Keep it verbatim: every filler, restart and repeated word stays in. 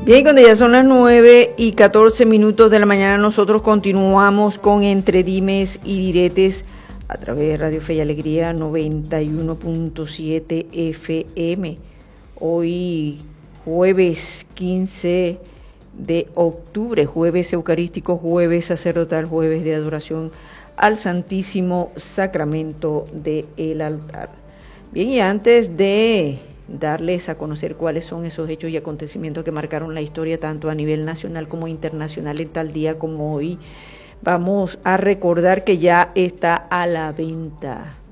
Bien, cuando ya son las nueve y catorce minutos de la mañana, nosotros continuamos con Entre Dimes y Diretes a través de Radio Fe y Alegría noventa y uno punto siete F M. Hoy, jueves quince de octubre, jueves eucarístico, jueves sacerdotal, jueves de adoración al Santísimo Sacramento del altar. Bien, y antes de darles a conocer cuáles son esos hechos y acontecimientos que marcaron la historia tanto a nivel nacional como internacional en tal día como hoy, vamos a recordar que ya está a la venta